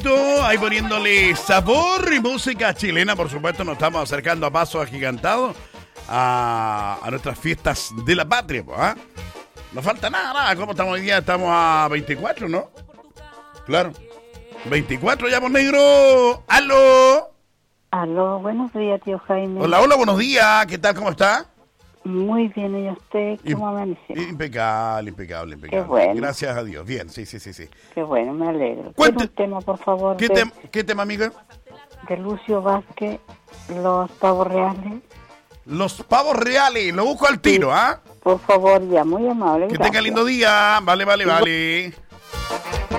Perfecto, ahí poniéndole sabor y música chilena, por supuesto, nos estamos acercando a pasos agigantados a nuestras fiestas de la patria, pues, ¿ah? No falta nada, ¿cómo estamos hoy día? Estamos a 24, ¿no? Claro, 24 ya, por negro. ¡Aló! Aló, buenos días, tío Jaime. Hola, buenos días, ¿qué tal, cómo está? Muy bien, ¿y usted cómo amaneció? Impecable. Qué bueno. Gracias a Dios, bien, sí. Qué bueno, me alegro. Cuente. Un tema, por favor, ¿Qué tema, amiga? de Lucio Vázquez, Los Pavos Reales. Los pavos reales, lo busco al tiro, ¿ah? Por favor, ya, muy amable. Que gracias. tenga lindo día, vale.